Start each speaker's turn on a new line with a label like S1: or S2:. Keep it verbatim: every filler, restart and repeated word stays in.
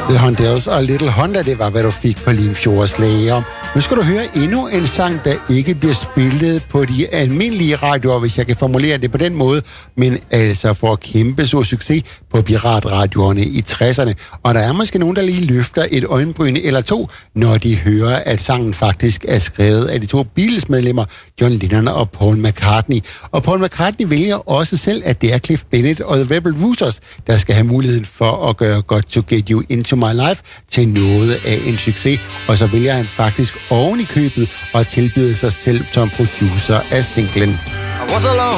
S1: The Hondells og Little Honda, det var, hvad du fik på Limfjords Lager. Nu skal du høre endnu en sang, der ikke bliver spillet på de almindelige radioer, hvis jeg kan formulere det på den måde, men altså får kæmpe stor succes på piratradioerne i tresserne. Og der er måske nogen, der lige løfter et øjenbryn eller to, når de hører, at sangen faktisk er skrevet af de to Beatles-medlemmer, John Lennon og Paul McCartney. Og Paul McCartney vælger også selv, at det er Cliff Bennett og The Rebel Roosters, der skal have muligheden for at gøre Got to Get You Into My Life til noget af en succes. Og så vælger han faktisk oven i købet og tilbyder sig selv som producer af singlen.
S2: I was alone